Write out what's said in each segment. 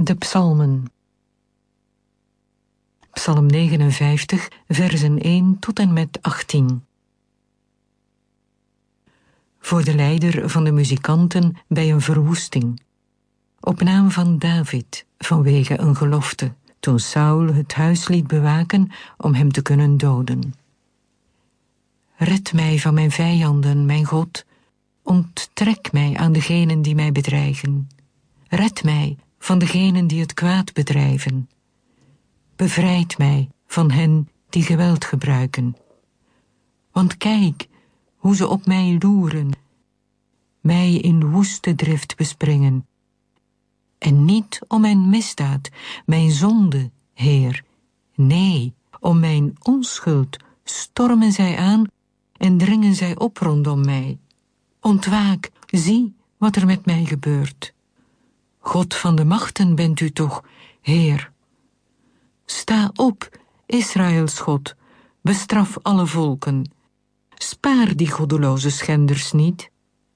De psalmen. Psalm 59, versen 1 tot en met 18. Voor de leider van de muzikanten bij een verwoesting. Op naam van David, vanwege een gelofte, toen Saul het huis liet bewaken om hem te kunnen doden. Red mij van mijn vijanden, mijn God. Onttrek mij aan degenen die mij bedreigen. Red mij van degenen die het kwaad bedrijven. Bevrijd mij van hen die geweld gebruiken. Want kijk hoe ze op mij loeren, mij in woeste drift bespringen. En niet om mijn misdaad, mijn zonde, Heer. Nee, om mijn onschuld stormen zij aan en dringen zij op rondom mij. Ontwaak, zie wat er met mij gebeurt. God van de machten bent u toch, Heer. Sta op, Israëls God, bestraf alle volken. Spaar die goddeloze schenders niet.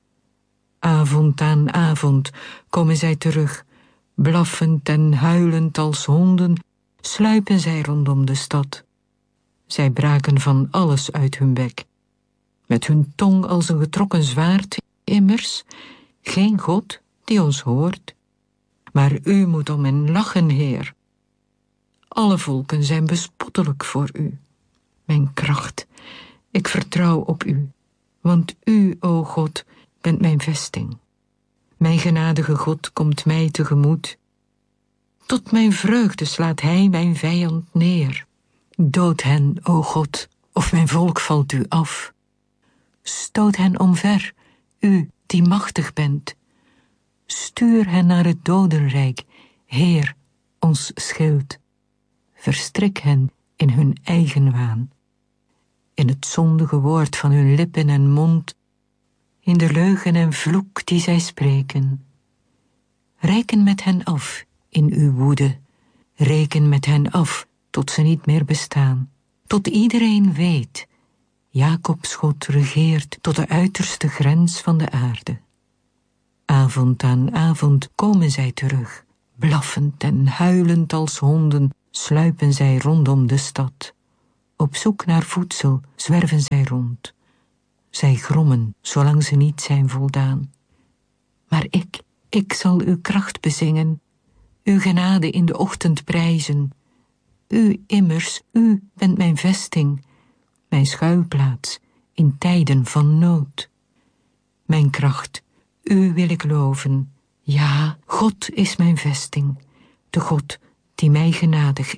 Avond aan avond komen zij terug, blaffend en huilend als honden, sluipen zij rondom de stad. Zij braken van alles uit hun bek. Met hun tong als een getrokken zwaard, immers, geen God die ons hoort. Maar u moet om hen lachen, Heer. Alle volken zijn bespottelijk voor u. Mijn kracht, ik vertrouw op u, want u, o God, bent mijn vesting. Mijn genadige God komt mij tegemoet. Tot mijn vreugde slaat hij mijn vijand neer. Dood hen, o God, of mijn volk valt u af. Stoot hen omver, u die machtig bent. Stuur hen naar het dodenrijk, Heer, ons schild. Verstrik hen in hun eigen waan. In het zondige woord van hun lippen en mond, in de leugen en vloek die zij spreken. Reken met hen af in uw woede. Reken met hen af tot ze niet meer bestaan. Tot iedereen weet, Jacobs God regeert tot de uiterste grens van de aarde. Avond aan avond komen zij terug. Blaffend en huilend als honden sluipen zij rondom de stad. Op zoek naar voedsel zwerven zij rond. Zij grommen, zolang ze niet zijn voldaan. Maar ik zal uw kracht bezingen, uw genade in de ochtend prijzen. U immers, u bent mijn vesting, mijn schuilplaats in tijden van nood. Mijn kracht, u wil ik loven. Ja, God is mijn vesting, de God die mij genadig